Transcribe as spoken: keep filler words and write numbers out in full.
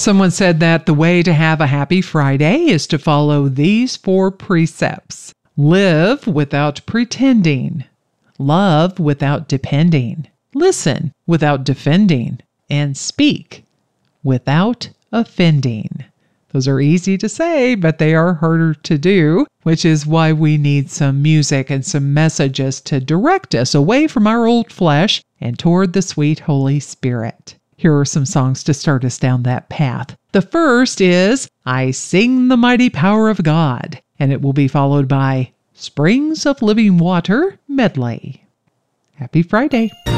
Someone said that the way to have a happy Friday is to follow these four precepts. Live without pretending. Love without depending. Listen without defending. And speak without offending. Those are easy to say, but they are harder to do, which is why we need some music and some messages to direct us away from our old flesh and toward the sweet Holy Spirit. Here are some songs to start us down that path. The first is I Sing the Mighty Power of God, and it will be followed by Springs of Living Water medley. Happy Friday.